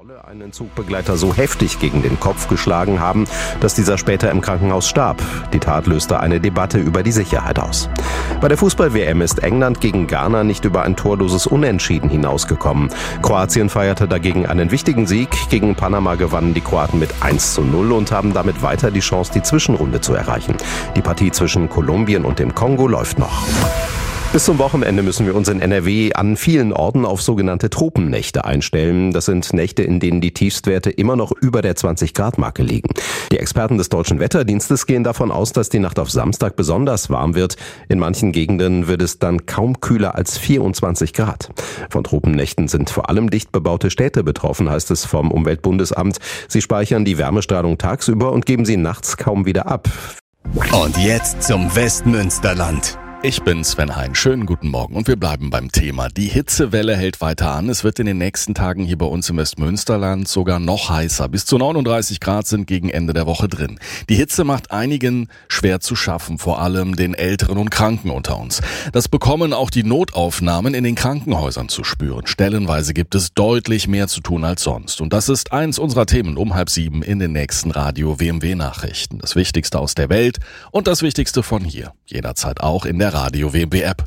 einen Zugbegleiter so heftig gegen den Kopf geschlagen haben, dass dieser später im Krankenhaus starb. Die Tat löste eine Debatte über die Sicherheit aus. Bei der Fußball-WM ist England gegen Ghana nicht über ein torloses Unentschieden hinausgekommen. Kroatien feierte dagegen einen wichtigen Sieg. Gegen Panama gewannen die Kroaten mit 1:0 und haben damit weiter die Chance, die Zwischenrunde zu erreichen. Die Partie zwischen Kolumbien und dem Kongo läuft noch. Bis zum Wochenende müssen wir uns in NRW an vielen Orten auf sogenannte Tropennächte einstellen. Das sind Nächte, in denen die Tiefstwerte immer noch über der 20-Grad-Marke liegen. Die Experten des Deutschen Wetterdienstes gehen davon aus, dass die Nacht auf Samstag besonders warm wird. In manchen Gegenden wird es dann kaum kühler als 24 Grad. Von Tropennächten sind vor allem dicht bebaute Städte betroffen, heißt es vom Umweltbundesamt. Sie speichern die Wärmestrahlung tagsüber und geben sie nachts kaum wieder ab. Und jetzt zum Westmünsterland. Ich bin Sven Hein. Schönen guten Morgen und wir bleiben beim Thema. Die Hitzewelle hält weiter an. Es wird in den nächsten Tagen hier bei uns im Westmünsterland sogar noch heißer. Bis zu 39 Grad sind gegen Ende der Woche drin. Die Hitze macht einigen schwer zu schaffen, vor allem den Älteren und Kranken unter uns. Das bekommen auch die Notaufnahmen in den Krankenhäusern zu spüren. Stellenweise gibt es deutlich mehr zu tun als sonst. Und das ist eins unserer Themen um 6:30 in den nächsten Radio-WMW-Nachrichten. Das Wichtigste aus der Welt und das Wichtigste von hier. Jederzeit auch in der Radio-WMW-App.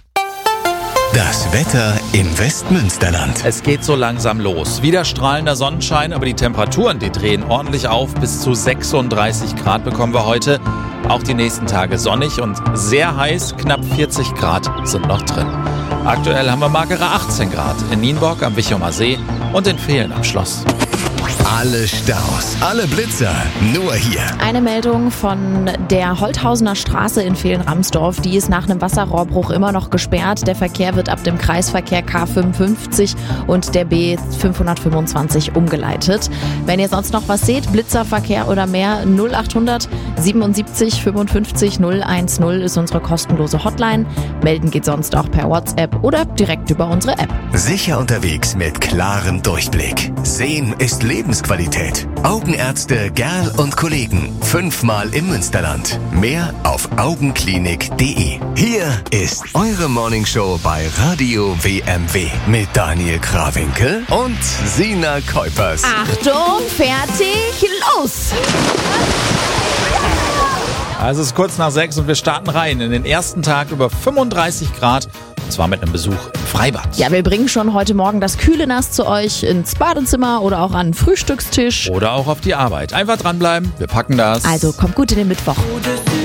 Das Wetter im Westmünsterland. Es geht so langsam los. Wieder strahlender Sonnenschein, aber die Temperaturen, die drehen ordentlich auf. Bis zu 36 Grad bekommen wir heute. Auch die nächsten Tage sonnig und sehr heiß. Knapp 40 Grad sind noch drin. Aktuell haben wir magere 18 Grad in Nienburg am Wichomer See und in Vehlen am Schloss. Alle Staus, alle Blitzer, nur hier. Eine Meldung von der Holthausener Straße in Vehlen-Ramsdorf. Die ist nach einem Wasserrohrbruch immer noch gesperrt. Der Verkehr wird ab dem Kreisverkehr K55 und der B525 umgeleitet. Wenn ihr sonst noch was seht, Blitzerverkehr oder mehr, 0800 77 55 010 ist unsere kostenlose Hotline. Melden geht sonst auch per WhatsApp oder direkt über unsere App. Sicher unterwegs mit klarem Durchblick. Sehen ist Lebensqualität. Augenärzte Gerl und Kollegen. 5-mal im Münsterland. Mehr auf augenklinik.de. Hier ist eure Morningshow bei Radio WMW mit Daniel Krawinkel und Sina Kuipers. Achtung, fertig, los! Also es ist kurz nach 6 und wir starten rein in den ersten Tag über 35 Grad. Und zwar mit einem Besuch im Freibad. Ja, wir bringen schon heute Morgen das kühle Nass zu euch ins Badezimmer oder auch an den Frühstückstisch. Oder auch auf die Arbeit. Einfach dranbleiben, wir packen das. Also kommt gut in den Mittwoch.